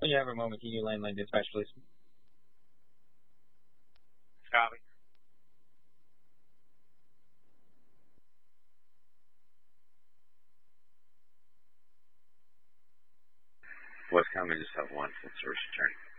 When you have a moment, can you landline dispatch, please? Copy. West County just have one full service attorney.